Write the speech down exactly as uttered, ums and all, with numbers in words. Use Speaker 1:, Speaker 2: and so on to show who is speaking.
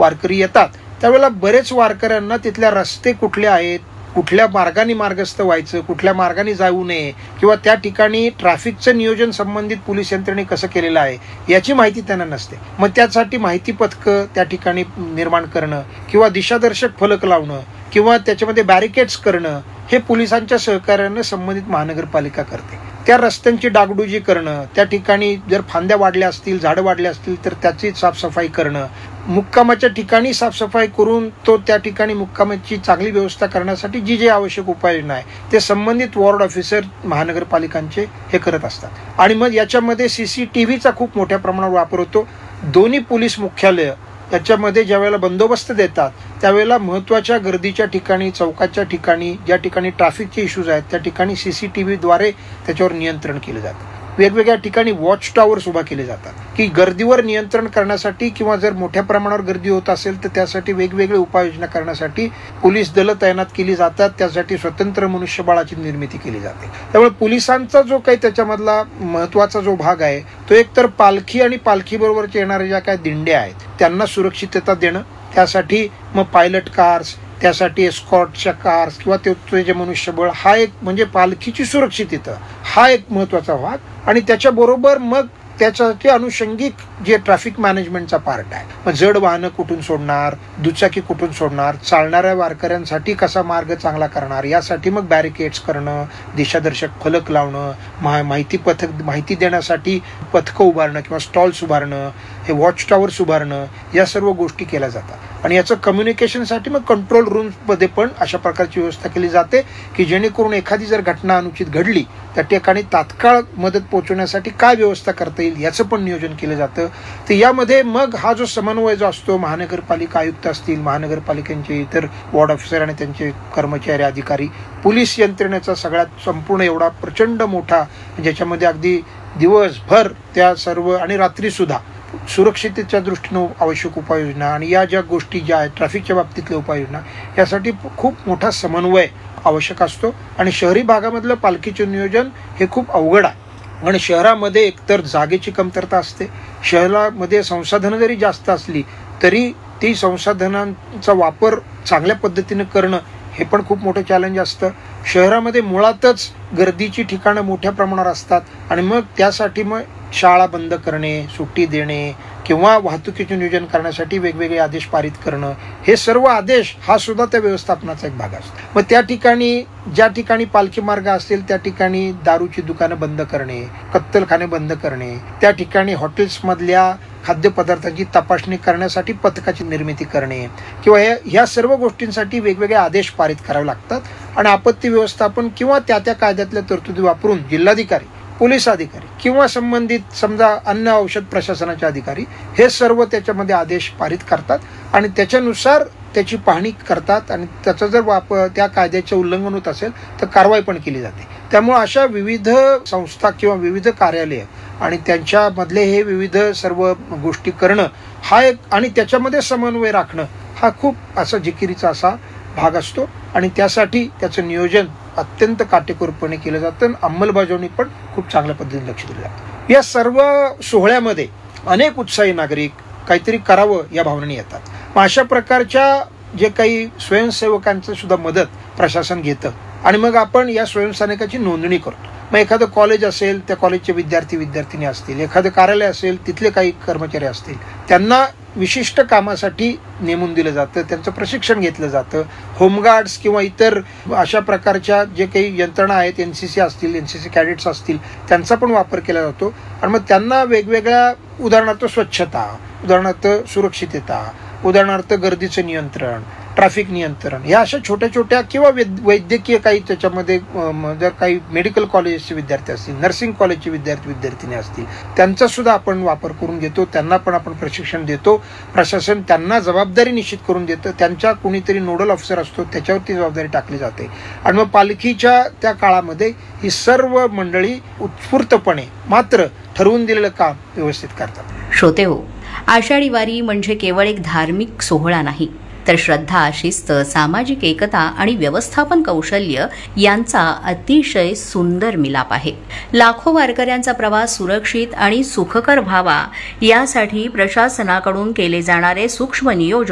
Speaker 1: वारकरी येतात त्यावेळेला बरेच वारकऱ्यांना तिथल्या रस्ते कुठले आहेत, कुठल्या मार्गाने मार्गस्थ व्हायचं, कुठल्या मार्गाने जाऊ नये, किंवा त्या ठिकाणी ट्रॅफिकचं नियोजन संबंधित पोलीस यंत्रणेने कसं केलेलं आहे याची माहिती त्यांना नसते. मग त्यासाठी माहिती पथकं त्या ठिकाणी निर्माण करणं किंवा दिशादर्शक फलक लावणं किंवा त्याच्यामध्ये बॅरिकेड्स करणं हे पोलिसांच्या सहकार्यानं संबंधित महानगरपालिका करते. त्या रस्त्यांची डागडुजी करणं, त्या ठिकाणी जर फांद्या वाढल्या असतील, झाडं वाढल्या असतील तर त्याची साफसफाई करणं, मुक्कामाच्या ठिकाणी साफसफाई करून तो त्या ठिकाणी मुक्कामाची चांगली व्यवस्था करण्यासाठी जी जी आवश्यक उपाययोजना आहे ते संबंधित वॉर्ड ऑफिसर महानगरपालिकांचे हे करत असतात. आणि मग याच्यामध्ये सीसीटीव्हीचा खूप मोठ्या प्रमाणावर वापर होतो. दोन्ही पोलीस मुख्यालय याच्यामध्ये ज्या वेळेला बंदोबस्त देतात त्यावेळेला महत्त्वाच्या गर्दीच्या ठिकाणी, चौकाच्या ठिकाणी, ज्या ठिकाणी ट्रॅफिकचे इश्यूज आहेत त्या ठिकाणी सीसीटीव्हीद्वारे त्याच्यावर नियंत्रण केलं जातं. वेगवेगळ्या ठिकाणी वॉच टॉवर्स उभा केले जातात की गर्दीवर नियंत्रण करण्यासाठी किंवा जर मोठ्या प्रमाणावर गर्दी होत असेल तर त्यासाठी वेगवेगळे उपाययोजना करण्यासाठी पोलीस दलं तैनात केली जातात. त्यासाठी स्वतंत्र मनुष्यबळाची निर्मिती केली जाते. त्यामुळे पोलिसांचा जो काही त्याच्यामधला महत्त्वाचा जो भाग आहे तो एकतर पालखी आणि पालखीबरोबरच्या येणाऱ्या ज्या काही दिंड्या आहेत त्यांना सुरक्षितता देणं, त्यासाठी मग पायलट कार्स, त्यासाठी एस्कॉर्टच्या कार्स किंवा ते जे मनुष्यबळ, हा एक म्हणजे पालखीची सुरक्षितता हा एक महत्त्वाचा भाग. आणि त्याच्याबरोबर मग त्याच्यासाठी अनुषंगिक जे ट्रॅफिक मॅनेजमेंटचा पार्ट आहे, मग जड वाहनं कुठून सोडणार, दुचाकी कुठून सोडणार, चालणाऱ्या वारकऱ्यांसाठी कसा मार्ग चांगला करणार, यासाठी मग बॅरिकेड्स करणं, दिशादर्शक फलक लावणं, मा माहिती पथक माहिती देण्यासाठी पथकं उभारणं किंवा स्टॉल्स उभारणं, हे वॉच टॉवर्स उभारणं, या सर्व गोष्टी केल्या जातात. आणि याचं कम्युनिकेशनसाठी मग कंट्रोल रूम्समध्ये पण अशा प्रकारची व्यवस्था केली जाते की जेणेकरून एखादी जर घटना अनुचित घडली त्या ठिकाणी तात्काळ मदत पोहोचवण्यासाठी काय व्यवस्था करता येईल याचं पण नियोजन केलं जातं. तर यामध्ये मग हा जो समन्वय जो असतो, महानगरपालिका आयुक्त असतील, महानगरपालिकेचे इतर वॉर्ड ऑफिसर आणि त्यांचे कर्मचारी, अधिकारी, पोलीस यंत्रणेचा सगळ्यात संपूर्ण एवढा प्रचंड मोठा, ज्याच्यामध्ये अगदी दिवसभर त्या सर्व आणि रात्री सुद्धा सुरक्षिततेच्या दृष्टीनं आवश्यक उपाययोजना आणि या ज्या गोष्टी ज्या आहेत ट्रॅफिकच्या बाबतीतल्या उपाययोजना यासाठी खूप मोठा समन्वय आवश्यक असतो. आणि शहरी भागामधलं पालखीचे नियोजन हे खूप अवघड आहे. आणि शहरामध्ये एकतर जागेची कमतरता असते, शहरामध्ये संसाधनं जरी जास्त असली तरी ती संसाधनांचा वापर चांगल्या पद्धतीनं करणं हे पण खूप मोठं चॅलेंज असतं. शहरामध्ये मुळातच गर्दीची ठिकाणं मोठ्या प्रमाणावर असतात आणि मग त्यासाठी मग शाळा बंद करणे, सुट्टी देणे किंवा वाहतुकीचे नियोजन करण्यासाठी वेगवेगळे आदेश पारित करणं, हे सर्व आदेश हा सुद्धा त्या व्यवस्थापनाचा एक भाग असतो. मग त्या ठिकाणी ज्या ठिकाणी पालखी मार्ग असतील त्या ठिकाणी दारूची दुकानं बंद करणे, कत्तलखाने बंद करणे, त्या ठिकाणी हॉटेल्समधल्या खाद्यपदार्थांची तपासणी करण्यासाठी पथकाची निर्मिती करणे किंवा ह्या सर्व गोष्टींसाठी वेगवेगळे आदेश पारित करावे लागतात. आणि आपत्ती व्यवस्थापन किंवा त्या त्या कायद्यातल्या तरतुदी वापरून जिल्हाधिकारी, पोलीस अधिकारी किंवा संबंधित समजा अन्न औषध प्रशासनाचे अधिकारी हे सर्व त्याच्यामध्ये आदेश पारित करतात आणि त्याच्यानुसार त्याची पाहणी करतात आणि त्याचा जर वापर त्या कायद्याचे उल्लंघन होत असेल तर कारवाई पण केली जाते. त्यामुळे अशा विविध संस्था किंवा विविध कार्यालय आणि त्यांच्यामधले हे विविध सर्व गोष्टी करणं हा एक आणि त्याच्यामध्ये समन्वय राखणं हा खूप असा जिकिरीचा असा भाग असतो. आणि त्यासाठी त्याचं नियोजन अत्यंत काटेकोरपणे केलं जातं आणि अंमलबजावणी पण खूप चांगल्या पद्धतीने लक्ष दिलं जातं. या सर्व सोहळ्यामध्ये अनेक उत्साही नागरिक काहीतरी करावं या भावनेने येतात. मग अशा प्रकारच्या जे काही स्वयंसेवकांचं सुद्धा मदत प्रशासन घेतं आणि मग आपण या स्वयंसेवकाची नोंदणी करतो. मग एखादं कॉलेज असेल त्या कॉलेजचे विद्यार्थी विद्यार्थिनी असतील, एखादं कार्यालय असेल तिथले काही कर्मचारी असतील, त्यांना विशिष्ट कामासाठी नेमून दिलं जातं, त्यांचं प्रशिक्षण घेतलं जातं. होमगार्ड्स किंवा इतर अशा प्रकारच्या जे काही यंत्रणा आहेत, एन सी सी असतील, एन सी सी कॅडेट्स असतील, त्यांचा पण वापर केला जातो. आणि मग त्यांना वेगवेगळ्या उदाहरणार्थ स्वच्छता, उदाहरणार्थ सुरक्षितता, उदाहरणार्थ गर्दीचं नियंत्रण, ट्रॅफिक नियंत्रण, या अशा छोट्या छोट्या किंवा वैद्यकीय काही त्याच्यामध्ये जर काही मेडिकल कॉलेजचे विद्यार्थी असतील, नर्सिंग कॉलेजचे विद्यार्थी विद्यार्थिनी असतील, त्यांचा सुद्धा आपण वापर करून घेतो. त्यांना पण आपण प्रशिक्षण देतो. प्रशासन त्यांना जबाबदारी निश्चित करून देतं. त्यांच्या कोणीतरी नोडल ऑफिसर असतो त्याच्यावरती जबाबदारी टाकली जाते. आणि मग पालखीच्या त्या काळामध्ये ही सर्व मंडळी उत्स्फूर्तपणे मात्र ठरवून दिलेलं काम व्यवस्थित करतात.
Speaker 2: श्रोते हो, आषाढी वारी म्हणजे केवळ एक धार्मिक सोहळा नाही, तर श्रद्धा, शिस्त, सामाजिक एकता आणि व्यवस्थापन कौशल्य यांचा अतिशय सुंदर मिलाप आहे. लाखो वारकऱ्यांचा प्रवास सुरक्षित आणि सुखकर व्हावा यासाठी प्रशासनाकडून केले जाणारे सूक्ष्म नियोजन